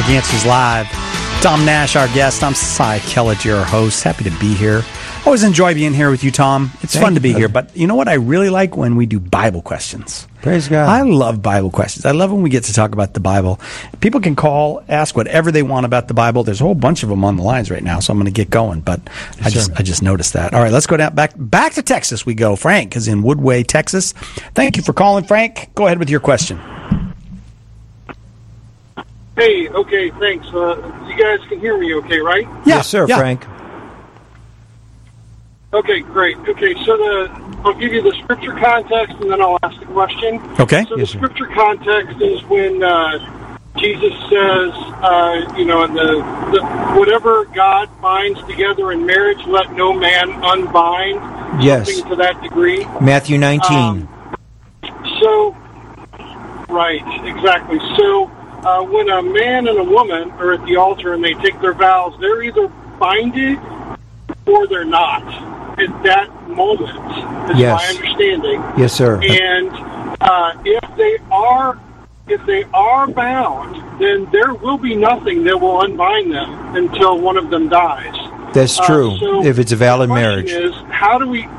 with The Answers Live. Tom Nash, our guest. I'm Cy Kellett, your host. Happy to be here. Always enjoy being here with you, Tom. It's fun to be here. But you know what I really like? When we do Bible questions. Praise God. I love Bible questions. I love when we get to talk about the Bible. People can call, ask whatever they want about the Bible. There's a whole bunch of them on the lines right now, so I'm going to get going. But I just noticed that. All right, let's go down back to Texas we go. Frank is in Woodway, Texas. Thank you for calling, Frank. Go ahead with your question. Hey, okay, thanks. You guys can hear me okay, right? Yeah, yes, sir, yeah. Frank. Okay, great. Okay, so I'll give you the scripture context, and then I'll ask the question. Okay. So the scripture context is when Jesus says, in the whatever God binds together in marriage, let no man unbind. Yes. Something to that degree. Matthew 19. Right, exactly. So when a man and a woman are at the altar and they take their vows, they're either binded or they're not. At that moment, is Yes. my understanding. Yes, sir. And if they are bound, then there will be nothing that will unbind them until one of them dies. That's true. So if it's a valid the question marriage. is, how do we?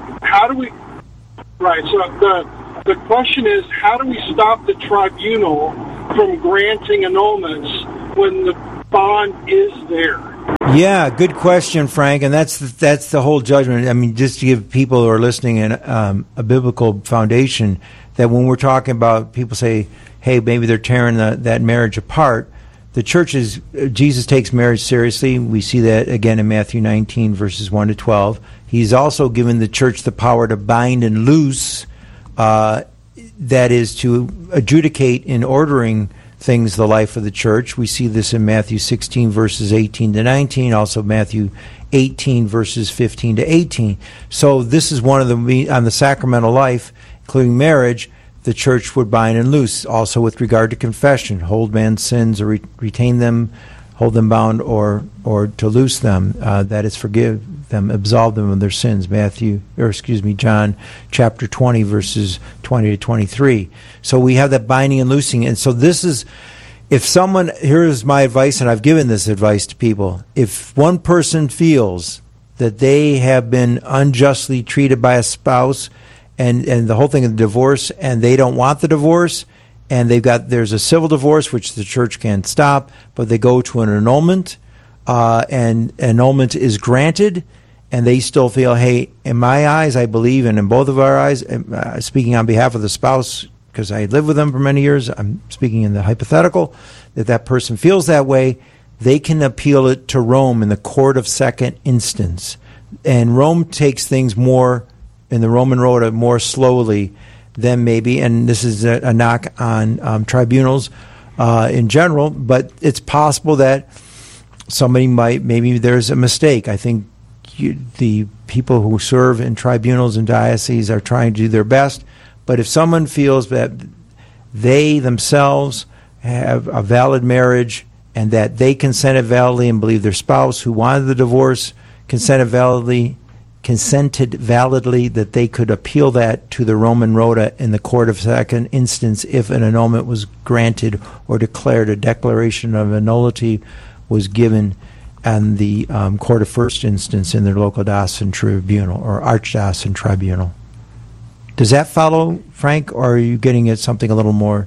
Right. So the question is, how do we stop the tribunal from granting annulments when the bond is there? Yeah, good question, Frank. And that's the whole judgment. I mean, just to give people who are listening a biblical foundation, that when we're talking about people say, hey, maybe they're tearing that marriage apart, the church Jesus takes marriage seriously. We see that again in Matthew 19, verses 1 to 12. He's also given the church the power to bind and loose, that is to adjudicate in ordering things, the life of the church. We see this in Matthew 16, verses 18 to 19, also Matthew 18, verses 15 to 18. So this is one of on the sacramental life, including marriage, the church would bind and loose. Also with regard to confession, hold man's sins or retain them, hold them bound, or to loose them, that is forgive them, absolve them of their sins. John chapter 20, verses 20 to 23. So we have that binding and loosing. And so this is, here's my advice, and I've given this advice to people. If one person feels that they have been unjustly treated by a spouse, and the whole thing of the divorce, and they don't want the divorce, and there's a civil divorce, which the church can't stop, but they go to an annulment, and annulment is granted, and they still feel, hey, in my eyes, I believe, and in both of our eyes, speaking on behalf of the spouse, because I lived with them for many years, I'm speaking in the hypothetical, that person feels that way, they can appeal it to Rome in the court of second instance. And Rome takes things more, in the Roman Road, more slowly than maybe, and this is a knock on tribunals in general, but it's possible that somebody maybe there's a mistake. I think the people who serve in tribunals and dioceses are trying to do their best. But if someone feels that they themselves have a valid marriage and that they consented validly and believe their spouse who wanted the divorce consented validly, that they could appeal that to the Roman Rota in the court of second instance if an annulment was granted or declared, a declaration of a nullity was given and the court of first instance in their local diocesan tribunal or archdiocesan tribunal. Does that follow, Frank, or are you getting at something a little more?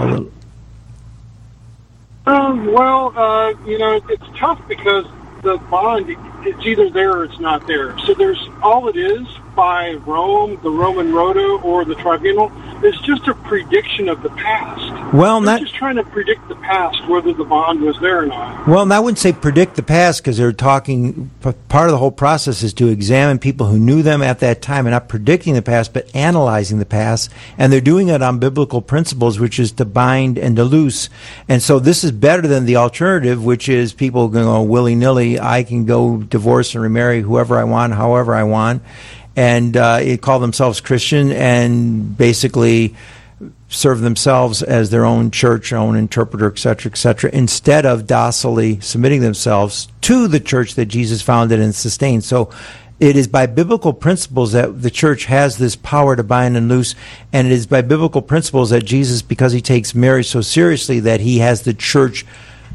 It's tough because the bond, it's either there or it's not there. So all it is by Rome, the Roman Rota, or the tribunal, is just a prediction of the past. Well, they're just trying to predict the past, whether the bond was there or not. Well, and I wouldn't say predict the past, because they're talking, part of the whole process is to examine people who knew them at that time, and not predicting the past, but analyzing the past. And they're doing it on biblical principles, which is to bind and to loose. And so this is better than the alternative, which is people going willy-nilly, I can go divorce and remarry whoever I want, however I want, and call themselves Christian and basically serve themselves as their own church, own interpreter, et cetera, instead of docilely submitting themselves to the church that Jesus founded and sustained. So it is by biblical principles that the church has this power to bind and loose, and it is by biblical principles that Jesus, because he takes marriage so seriously, that he has the church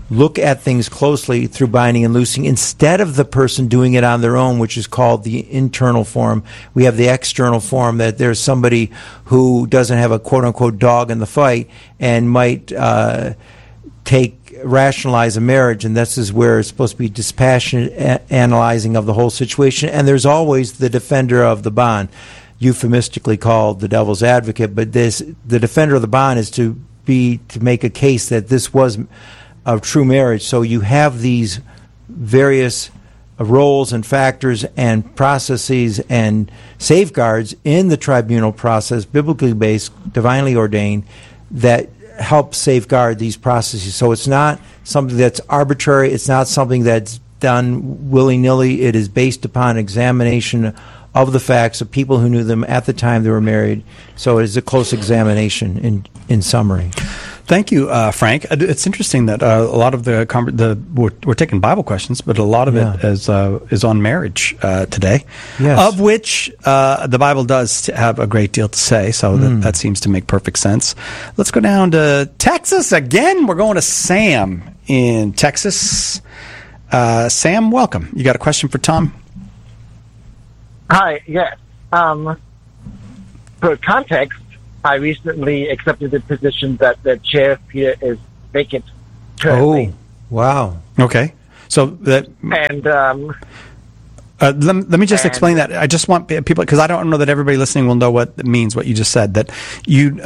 look at things closely through binding and loosing instead of the person doing it on their own, which is called the internal form. We have the external form, that there's somebody who doesn't have a quote-unquote dog in the fight and might rationalize a marriage, and this is where it's supposed to be dispassionate analyzing of the whole situation. And there's always the defender of the bond, euphemistically called the devil's advocate, but the defender of the bond is to make a case that this was a true marriage. So you have these various roles and factors and processes and safeguards in the tribunal process, biblically based, divinely ordained, that help safeguard these processes. So it's not something that's arbitrary. It's not something that's done willy-nilly. It is based upon examination of the facts of people who knew them at the time they were married. So it is a close examination in summary. Thank you, Frank. It's interesting that a lot of we're taking Bible questions, but a lot of it is on marriage today, yes. Of which the Bible does have a great deal to say, so that seems to make perfect sense. Let's go down to Texas again. We're going to Sam in Texas. Sam, welcome. You got a question for Tom? Hi, yes. For context, I recently accepted the position that the chair here is vacant currently. Oh, wow. Okay. So that... And... let me just explain that. I just want people, because I don't know that everybody listening will know what it means, what you just said, that you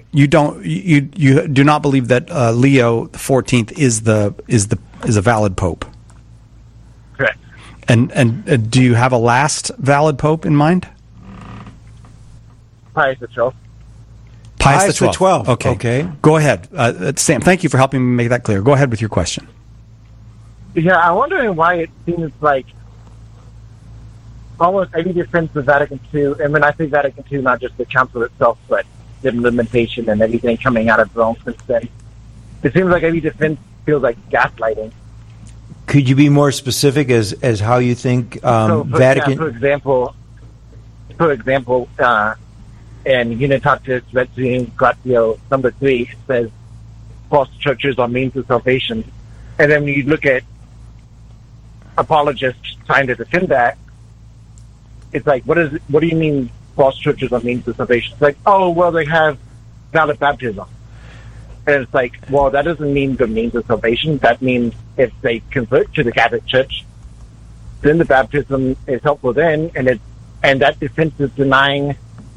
do not believe that Leo the 14th is a valid pope. Correct. And do you have a last valid pope in mind? Pius XII. Pius the 12th. Okay. Go ahead. Sam, thank you for helping me make that clear. Go ahead with your question. Yeah, I'm wondering why it seems like almost any defense of Vatican II, and when I say Vatican II, not just the council itself, but the implementation and everything coming out of Rome since then, it seems like every defense feels like gaslighting. Could you be more specific as how you think Vatican... Yeah, for example, in Unitatis Retrium Gratio number 3, it says false churches are means of salvation. And then when you look at apologists trying to defend that, it's like, what do you mean false churches are means of salvation? It's like, oh, well, they have valid baptism. And it's like, well, that doesn't mean the means of salvation. That means if they convert to the Catholic Church, then the baptism is helpful then, and that defense is denying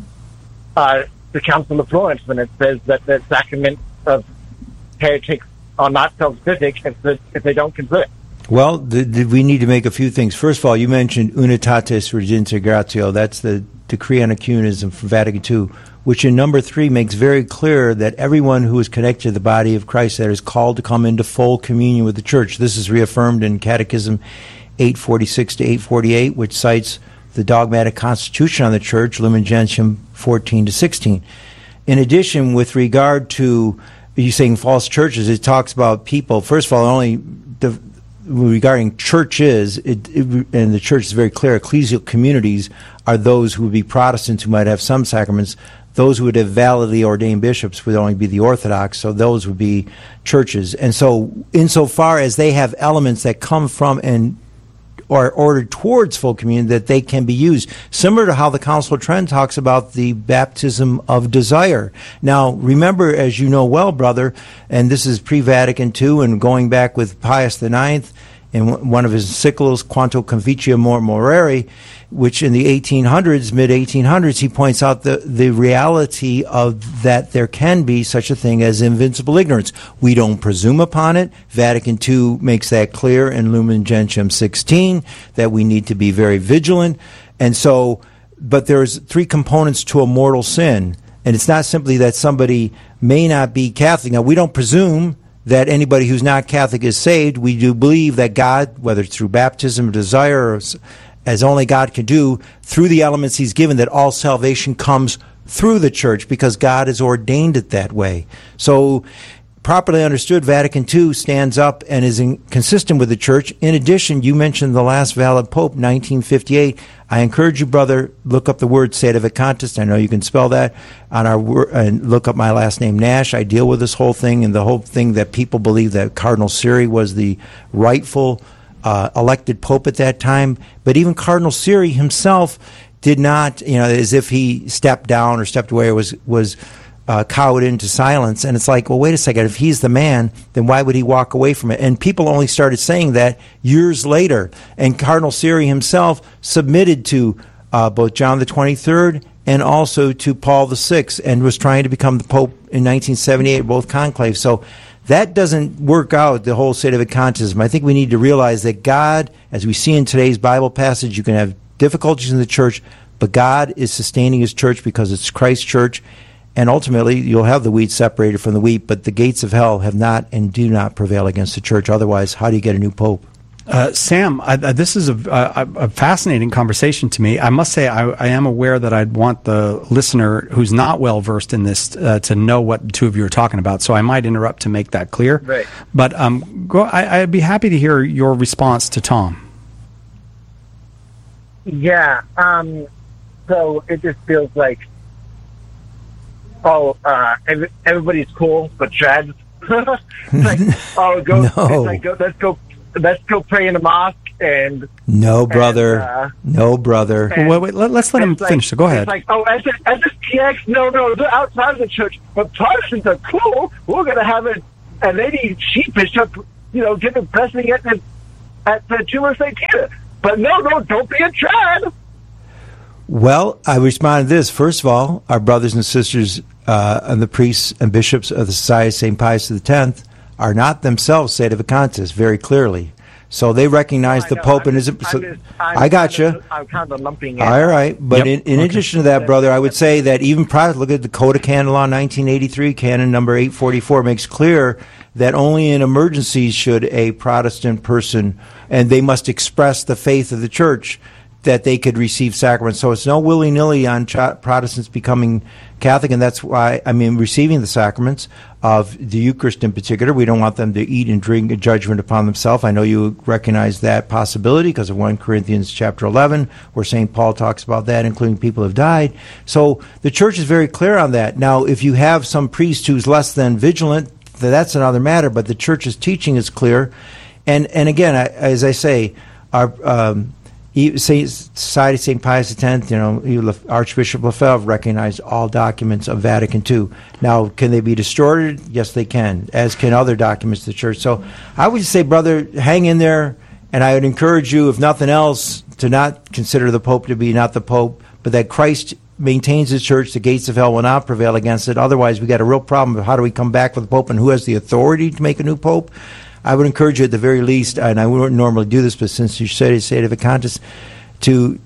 the Council of Florence when it says that the sacrament of heretics are not self-specific if they don't convert. Well, we need to make a few things. First of all, you mentioned Unitatis Regentia Gratio. That's the decree on ecumenism from Vatican II, which in number 3 makes very clear that everyone who is connected to the body of Christ that is called to come into full communion with the Church. This is reaffirmed in Catechism 846 to 848, which cites the dogmatic constitution on the Church, Lumen Gentium 14 to 16. In addition, with regard to you saying false churches, it talks about people. First of all, regarding churches, and the Church is very clear, ecclesial communities are those who would be Protestants who might have some sacraments. Those who would have validly ordained bishops would only be the Orthodox, so those would be churches. And so insofar as they have elements that come from and are ordered towards full communion, that they can be used, similar to how the Council of Trent talks about the baptism of desire. Now, remember, as you know well, brother, and this is pre-Vatican II and going back with Pius IX in one of his encyclicals, Quanto Convitia Morari, which in the 1800s, mid-1800s, he points out the reality of that there can be such a thing as invincible ignorance. We don't presume upon it. Vatican II makes that clear in Lumen Gentium 16, that we need to be very vigilant. And so, but there's 3 components to a mortal sin. And it's not simply that somebody may not be Catholic. Now, we don't presume that anybody who's not Catholic is saved. We do believe that God, whether it's through baptism, desire, or as only God can do, through the elements He's given, that all salvation comes through the Church because God has ordained it that way. So properly understood, Vatican II stands up and is consistent with the Church. In addition, you mentioned the last valid Pope, 1958. I encourage you, brother, look up the word Sedevacantist. I know you can spell that on our and look up my last name, Nash. I deal with this whole thing and the whole thing that people believe that Cardinal Siri was the rightful elected Pope at that time. But even Cardinal Siri himself did not, as if he stepped down or stepped away or was cowed into silence. And it's like, well, wait a second. If he's the man, then why would he walk away from it? And people only started saying that years later. And Cardinal Siri himself submitted to both John the 23rd and also to Paul the 6th and was trying to become the Pope in 1978, both conclaves. So that doesn't work out, the whole Sedevacantism. I think we need to realize that God, as we see in today's Bible passage, you can have difficulties in the church, but God is sustaining his church because it's Christ's church. And ultimately, you'll have the wheat separated from the wheat, but the gates of hell have not and do not prevail against the church. Otherwise, how do you get a new pope? Sam, this is a fascinating conversation to me. I must say I am aware that I'd want the listener who's not well-versed in this to know what the two of you are talking about, so I might interrupt to make that clear. Right. But I'd be happy to hear your response to Tom. Yeah. So it just feels like, everybody's cool, but Chad. It's like, let's go pray in the mosque and no, brother. Wait, let's let him finish. So go ahead. It's like, SSPX, no, they're outside of the church, but Protestants are cool. We're gonna have a lady chief bishop, give a blessing at the Tomb of St. Peter. But no, don't be a Chad. Well, I respond to this. First of all, our brothers and sisters and the priests and bishops of the Society of St. Pius X are not themselves Sedevacantists, very clearly. So they recognize the Pope and his... I got you. I'm kind of lumping in. All right. But in addition to that, brother, I would say that even prior, look at the Code of Canon Law 1983, Canon number 844, makes clear that only in emergencies should a Protestant person, and they must express the faith of the church, that they could receive sacraments. So it's no willy-nilly on Protestants becoming Catholic, and that's why, receiving the sacraments of the Eucharist in particular. We don't want them to eat and drink a judgment upon themselves. I know you recognize that possibility because of 1 Corinthians chapter 11, where St. Paul talks about that, including people who have died. So the church is very clear on that. Now, if you have some priest who's less than vigilant, that's another matter, but the church's teaching is clear. And again, as I say, our... Society of St. Pius X, Archbishop Lefebvre recognized all documents of Vatican II. Now, can they be distorted? Yes, they can, as can other documents of the church. So I would say, brother, hang in there, and I would encourage you, if nothing else, to not consider the Pope to be not the Pope, but that Christ maintains his church. The gates of hell will not prevail against it. Otherwise, we got a real problem of how do we come back with the Pope and who has the authority to make a new Pope. I would encourage you at the very least, and I wouldn't normally do this, but since you said it's Sedevacantists, to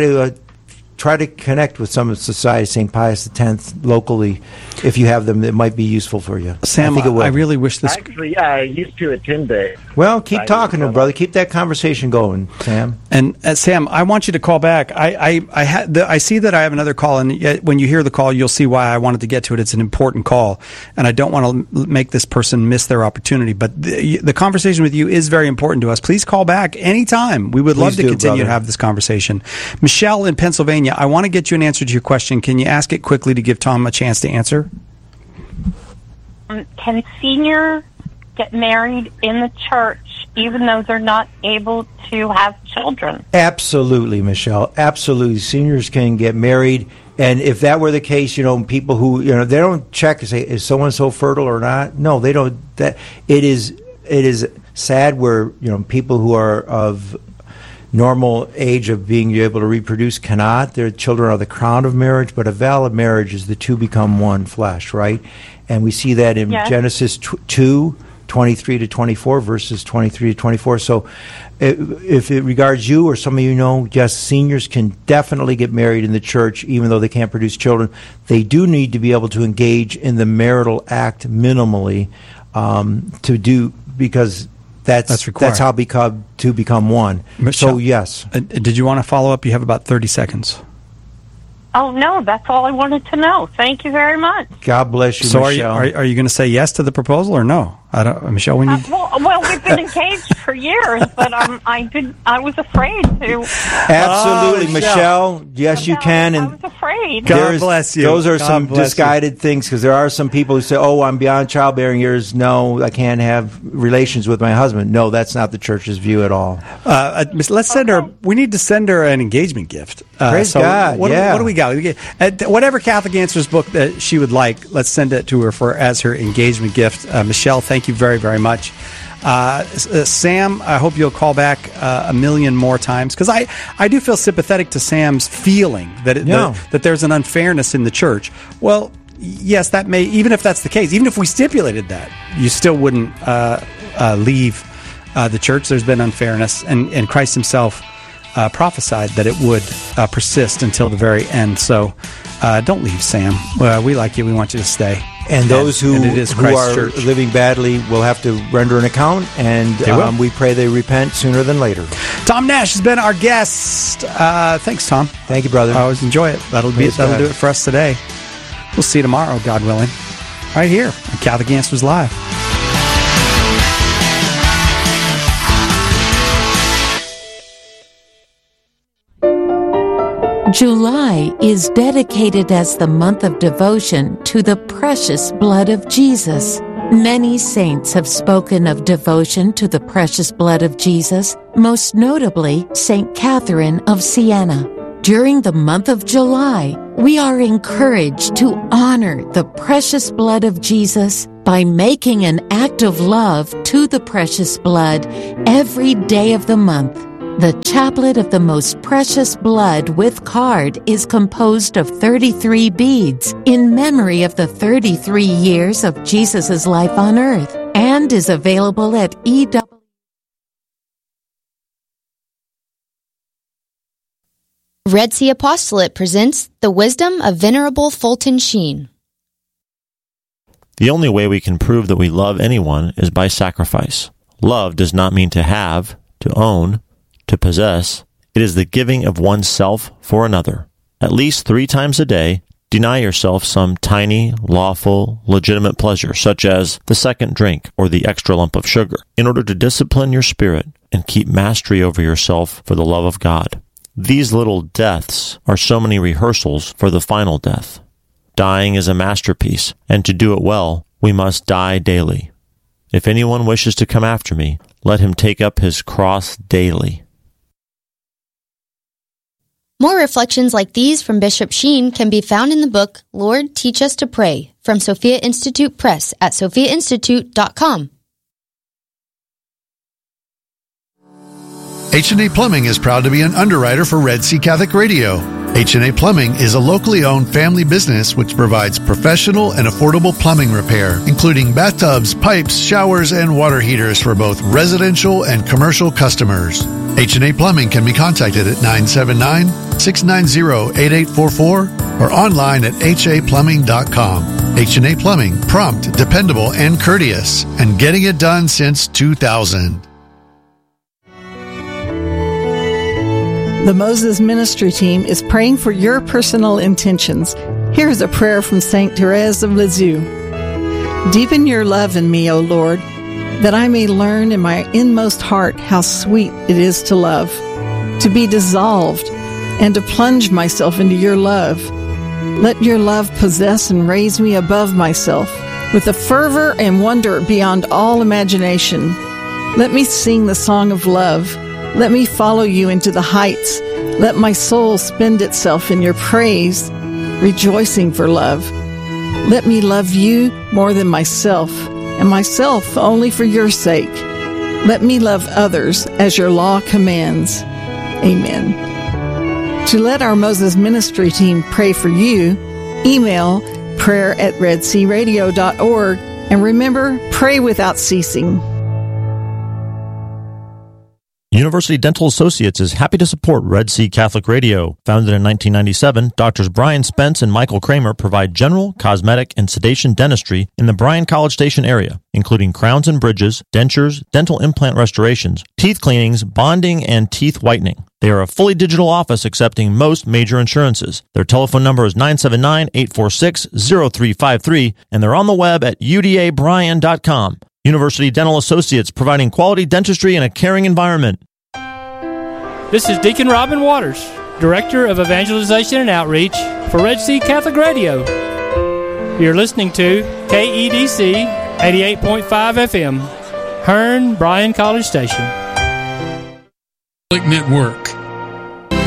try to connect with some of the Society of St. Pius X locally. If you have them, it might be useful for you. Sam, I think it will. I really wish this... Actually, I used to attend it. Well, keep talking to him, brother. Keep that conversation going, Sam. And Sam, I want you to call back. I see that I have another call, and when you hear the call, you'll see why I wanted to get to it. It's an important call, and I don't want to make this person miss their opportunity. But the conversation with you is very important to us. Please call back anytime. We would love to continue to have this conversation. Michelle in Pennsylvania, I want to get you an answer to your question. Can you ask it quickly to give Tom a chance to answer? Can seniors get married in the church even though they're not able to have children? Absolutely, Michelle. Absolutely. Seniors can get married. And if that were the case, people who, they don't check and say, is someone so fertile or not? No, they don't. It is sad where, people who are of normal age of being able to reproduce cannot. Their children are the crown of marriage, but a valid marriage is the two become one flesh, right? And we see that in Genesis 2, 23 to 24, verses 23 to 24. So if it regards you or some of you yes, seniors can definitely get married in the church, even though they can't produce children. They do need to be able to engage in the marital act minimally because that's how to become one. Michelle, so, yes. Did you want to follow up? You have about 30 seconds. Oh, no, that's all I wanted to know. Thank you very much. God bless you, So Michelle. are you going to say yes to the proposal or no? I don't, Michelle. When you Well, we've been engaged for years, but I was afraid to. Absolutely, Oh, Michelle. Yes, you can. I And was afraid. God bless you. Those are God some bless misguided things, because there are some people who say, "Oh, I'm beyond childbearing years. No, I can't have relations with my husband." No, that's not the church's view at all. Let's send her. We need to send her an engagement gift. Praise God, What, yeah. what do we got? Whatever Catholic Answers book that she would like, let's send it to her as her engagement gift. Michelle, thank you very, very much. Sam, I hope you'll call back a million more times, because I do feel sympathetic to Sam's feeling that that there's an unfairness in the church. Well, yes, that may, even if that's the case, even if we stipulated that, you still wouldn't leave the church. There's been unfairness, and Christ himself prophesied that it would persist until the very end. So don't leave, Sam. We like you. We want you to stay. And those who are Church. living badly will have to render an account, and we pray they repent sooner than later. Tom Nash has been our guest. Thanks, Tom. Thank you, brother. I always enjoy it. That'll do it for us today. We'll see you tomorrow, God willing, right here on Catholic Answers Live. July is dedicated as the month of devotion to the precious blood of Jesus. Many saints have spoken of devotion to the precious blood of Jesus, most notably St. Catherine of Siena. During the month of July, we are encouraged to honor the precious blood of Jesus by making an act of love to the precious blood every day of the month. The Chaplet of the Most Precious Blood with card is composed of 33 beads in memory of the 33 years of Jesus' life on earth, and is available at EW. Red Sea Apostolate presents The Wisdom of Venerable Fulton Sheen. The only way we can prove that we love anyone is by sacrifice. Love does not mean to have, to own, to possess. It is the giving of oneself for another. At least 3 times a day, deny yourself some tiny, lawful, legitimate pleasure, such as the second drink or the extra lump of sugar, in order to discipline your spirit and keep mastery over yourself for the love of God. These little deaths are so many rehearsals for the final death. Dying is a masterpiece, and to do it well, we must die daily. If anyone wishes to come after me, let him take up his cross daily. More reflections like these from Bishop Sheen can be found in the book, Lord, Teach Us to Pray, from Sophia Institute Press at sophiainstitute.com. H&A Plumbing is proud to be an underwriter for Red Sea Catholic Radio. H&A Plumbing is a locally owned family business which provides professional and affordable plumbing repair, including bathtubs, pipes, showers, and water heaters for both residential and commercial customers. H&A Plumbing can be contacted at 979-690-8844 or online at haplumbing.com. H&A Plumbing, prompt, dependable, and courteous, and getting it done since 2000. The Moses Ministry Team is praying for your personal intentions. Here's a prayer from St. Therese of Lisieux. Deepen your love in me, O Lord, that I may learn in my inmost heart how sweet it is to love, to be dissolved, and to plunge myself into your love. Let your love possess and raise me above myself, with a fervor and wonder beyond all imagination. Let me sing the song of love. Let me follow you into the heights. Let my soul spend itself in your praise, rejoicing for love. Let me love you more than myself, and myself only for your sake. Let me love others as your law commands. Amen. To let our Moses Ministry Team pray for you, email prayer@redsearadio.org, and remember, pray without ceasing. University Dental Associates is happy to support Red Sea Catholic Radio. Founded in 1997, Doctors Brian Spence and Michael Kramer provide general, cosmetic, and sedation dentistry in the Bryan College Station area, including crowns and bridges, dentures, dental implant restorations, teeth cleanings, bonding, and teeth whitening. They are a fully digital office accepting most major insurances. Their telephone number is 979-846-0353, and they're on the web at udabryan.com. University Dental Associates, providing quality dentistry in a caring environment. This is Deacon Robin Waters, Director of Evangelization and Outreach for Red Sea Catholic Radio. You're listening to KEDC 88.5 FM, Hearn, Bryan College Station. Network.